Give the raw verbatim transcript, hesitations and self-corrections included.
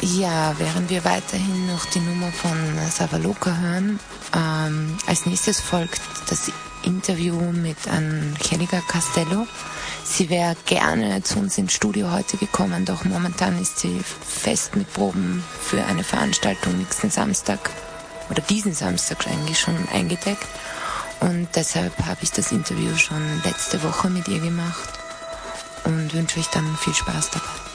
Ja, während wir weiterhin noch die Nummer von Savaloka hören, ähm, als nächstes folgt das Interview mit Angelica Castello. Sie wäre gerne zu uns ins Studio heute gekommen, doch momentan ist sie fest mit Proben für eine Veranstaltung nächsten Samstag oder diesen Samstag eigentlich schon eingedeckt. Und deshalb habe ich das Interview schon letzte Woche mit ihr gemacht und wünsche euch dann viel Spaß dabei.